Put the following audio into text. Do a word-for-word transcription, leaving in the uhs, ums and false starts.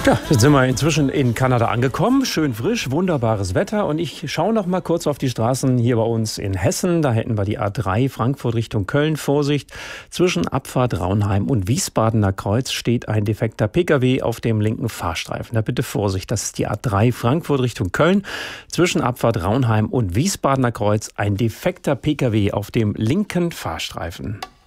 Ja, jetzt sind wir inzwischen in Kanada angekommen. Schön frisch, wunderbares Wetter. Und ich schaue noch mal kurz auf die Straßen hier bei uns in Hessen. Da hätten wir die A drei Frankfurt Richtung Köln. Vorsicht, zwischen Abfahrt Raunheim und Wiesbadener Kreuz steht ein defekter Pkw auf dem linken Fahrstreifen. Da bitte Vorsicht, das ist die A drei Frankfurt Richtung Köln. Zwischen Abfahrt Raunheim und Wiesbadener Kreuz ein defekter Pkw auf dem linken Fahrstreifen.